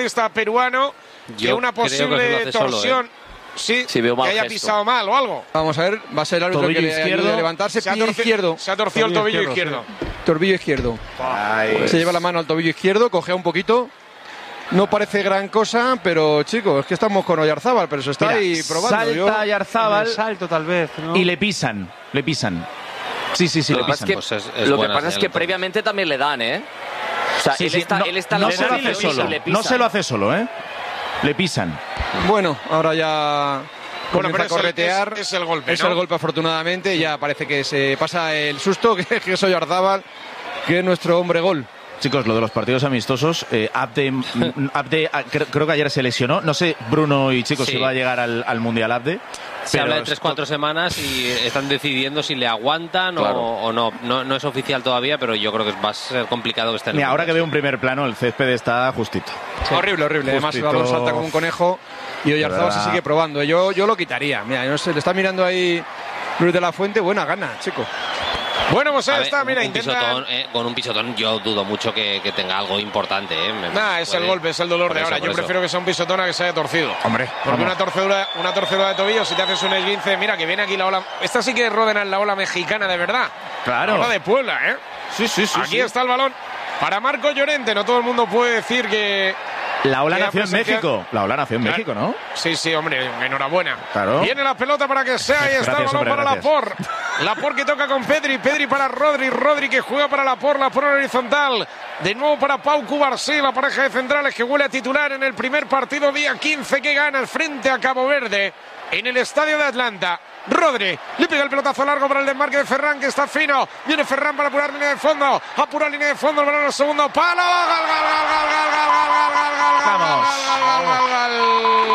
futbolista peruano, que una posible torsión, sí, que haya pisado mal o algo. Vamos a ver, va a ser el árbitro que le ayude a levantarse. Se ha torcido el tobillo izquierdo. Tobillo izquierdo. Se lleva la mano al tobillo izquierdo, cojea un poquito. No parece gran cosa, pero chicos, es que estamos con Oyarzábal, pero se está ahí probando. Salta Oyarzábal, salto tal vez, ¿no? Y le pisan. Sí, le pisan. Lo que pasa es que previamente también le dan, ¿eh? O sea, él está no se lo hace solo. No se lo hace solo, ¿eh? Le pisan. Bueno, ahora ya comienza a corretear. Es el golpe, Es el golpe, afortunadamente. Ya parece que se pasa el susto, que es Oyarzábal, que es nuestro hombre gol. Chicos, lo de los partidos amistosos, Abde creo que ayer se lesionó. No sé, Bruno y chicos, si va a llegar al Mundial Abde. Se habla de 3-4 semanas y están decidiendo si le aguantan o no. No es oficial todavía, pero yo creo que va a ser complicado que esté en el ahora que veo un primer plano, el césped está justito. Sí. Horrible. Además, el balón salta como un conejo y Oyarzábal se sigue probando. Yo lo quitaría. Mira, no sé, le está mirando ahí Luis de la Fuente. Buena gana, chico. Bueno, pues ahí está, mira, intenta... con un pisotón yo dudo mucho que tenga algo importante. Es el golpe, es el dolor de ahora. Yo prefiero que sea un pisotón a que se haya torcido. Hombre, porque una torcedura de tobillo, si te haces un esguince, mira que viene aquí la ola. Esta sí que rodena la ola mexicana de verdad. Claro. La ola de Puebla, ¿eh? Sí. Aquí está el balón para Marco Llorente. No todo el mundo puede decir que... La ola nació en México. La ola nació en México, ¿no? Sí, hombre, enhorabuena. Claro. Viene la pelota para que sea. Ahí está el balón para Laporte. Laporte que toca con Pedri. Pedri para Rodri. Rodri que juega para Laporte. Laporte en horizontal. De nuevo para Pau Cubarsí, la pareja de centrales que huele a titular en el primer partido día 15 que gana el frente a Cabo Verde en el estadio de Atlanta. Rodri le pega el pelotazo largo para el desmarque de Ferran, que está fino. Viene Ferran para apurar línea de fondo. Apura línea de fondo, el balón al segundo palo. Vamos.